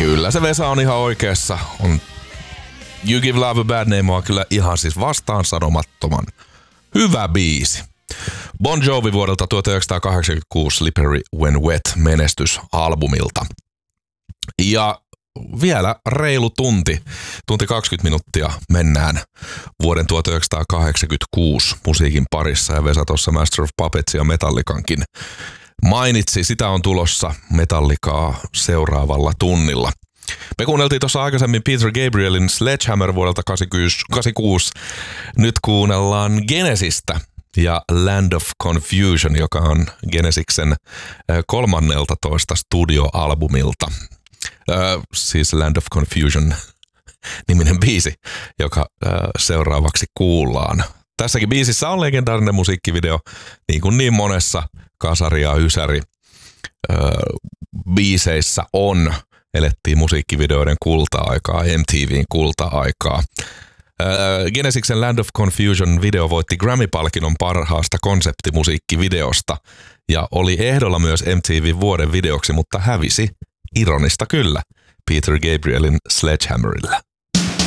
Kyllä se Vesa on ihan oikeassa. You Give Love a Bad Name on kyllä ihan siis vastaan sanomattoman hyvä biisi. Bon Jovi vuodelta 1986 Slippery When Wet -menestysalbumilta. Ja vielä reilu tunti 20 minuuttia mennään vuoden 1986 musiikin parissa. Ja Vesa tuossa Master of Puppets ja Metallicankin mainitsi. Sitä on tulossa Metallicaa seuraavalla tunnilla. Me kuunneltiin tuossa aikaisemmin Peter Gabrielin Sledgehammer vuodelta 1986. Nyt kuunnellaan Genesistä ja Land of Confusion, joka on Genesiksen 13. studioalbumilta. Siis Land of Confusion -niminen biisi, joka seuraavaksi kuullaan. Tässäkin biisissä on legendaarinen musiikkivideo, niin kuin niin monessa kasari- ja ysäri biiseissä on. Elettiin musiikkivideoiden kulta-aikaa, MTVn kulta-aikaa. Genesiksen Land of Confusion video voitti Grammy-palkinnon parhaasta konseptimusiikkivideosta ja oli ehdolla myös MTVn vuoden videoksi, mutta hävisi, ironista kyllä, Peter Gabrielin Sledgehammerille.